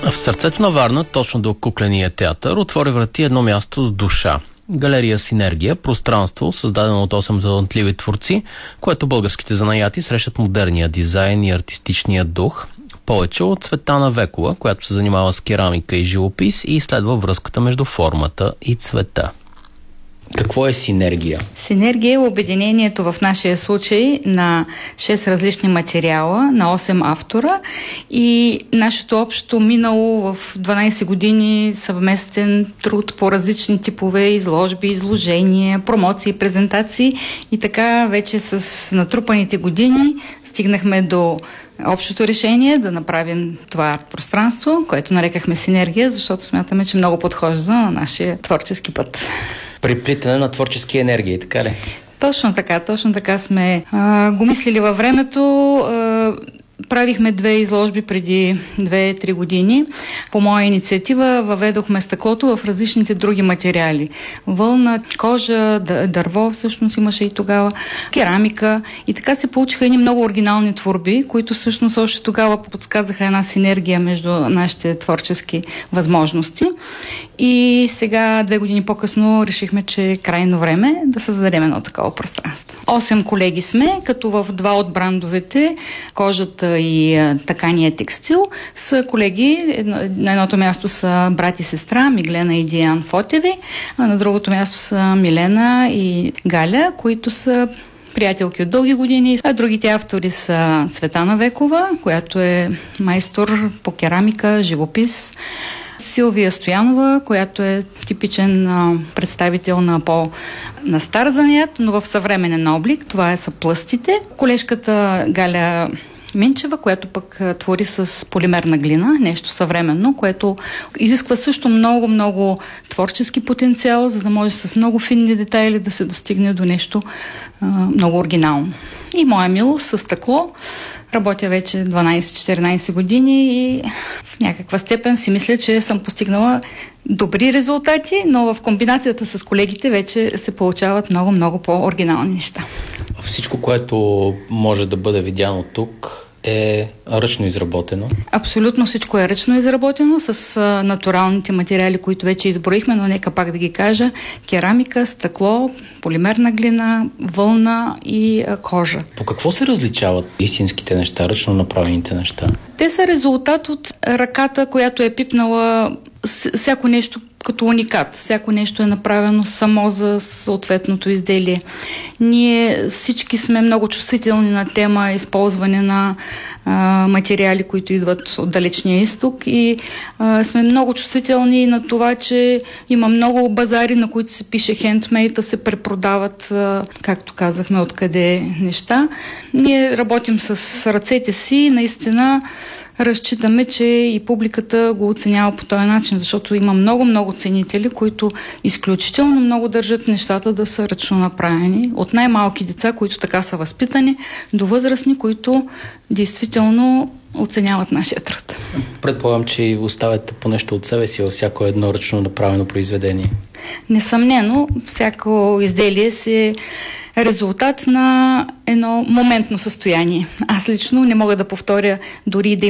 В сърцето на Варна, точно до Кукления театър, отвори врати едно място с душа. Галерия Синергия, пространство, създадено от 8 талантливи творци, което българските занаяти срещат модерния дизайн и артистичния дух. Повече от Цветана Векова, която се занимава с керамика и живопис и изследва връзката между формата и цвета. Какво е синергия? Синергия е обединението в нашия случай на 6 различни материала, на 8 автора и нашето общо минало в 12 години съвместен труд по различни типове изложби, изложения, промоции, презентации и така вече с натрупаните години стигнахме до общото решение да направим това пространство, което нарекахме синергия, защото смятаме, че много подхожда на нашия творчески път. Преплитане на творчески енергии, така ли? Точно така сме го мислили във времето. Правихме 2 изложби преди 2-3 години. По моя инициатива въведохме стъклото в различните други материали. Вълна, кожа, дърво всъщност имаше и тогава, керамика. И така се получиха едни много оригинални творби, които всъщност още тогава подсказаха една синергия между нашите творчески възможности. И сега, 2 години по-късно, решихме, че е крайно време да създадем едно такова пространство. 8 колеги сме, като в 2 от брандовете, кожата и такания текстил, са колеги. На едното място са брат и сестра, Миглена и Диан Фотеви, а на другото място са Милена и Галя, които са приятелки от дълги години, а другите автори са Цветана Векова, която е майстор по керамика, живопис, Силвия Стоянова, която е типичен представител на стар занаят, но в съвременен облик. Това са плъстите. Колежката Галя Минчева, която пък твори с полимерна глина, нещо съвременно, което изисква също много творчески потенциал, за да може с много финни детайли да се достигне до нещо много оригинално. И моя милост с стъкло. Работя вече 12-14 години и в някаква степен си мисля, че съм постигнала добри резултати, но в комбинацията с колегите вече се получават много по-оригинални неща. Всичко, което може да бъде видяно тук, е ръчно изработено? Абсолютно всичко е ръчно изработено с натуралните материали, които вече изброихме, но нека пак да ги кажа. Керамика, стъкло, полимерна глина, вълна и кожа. По какво се различават истинските неща, ръчно направените неща? Те са резултат от ръката, която е пипнала всяко нещо като уникат. Всяко нещо е направено само за съответното изделие. Ние всички сме много чувствителни на тема използване на материали, които идват от далечния изток и сме много чувствителни на това, че има много базари, на които се пише хендмейд, да се препродават, както казахме, откъде неща. Ние работим с ръцете си, наистина разчитаме, че и публиката го оценява по този начин, защото има много ценители, които изключително много държат нещата да са ръчно направени. От най-малки деца, които така са възпитани, до възрастни, които действително оценяват нашия труд. Предполагам, че оставяте по нещо от себе си във всяко едно ръчно направено произведение. Несъмнено, всяко изделие се резултат на едно моментно състояние. Аз лично не мога да повторя дори да